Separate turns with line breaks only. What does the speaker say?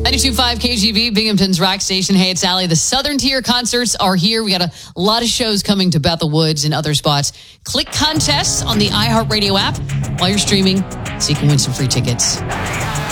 92.5 KGB, Binghamton's rock station. Hey, it's Allie. The Southern Tier concerts are here. We got a lot of shows coming to Bethel Woods and other spots. Click contests on the iHeartRadio app while you're streaming so you can win some free tickets.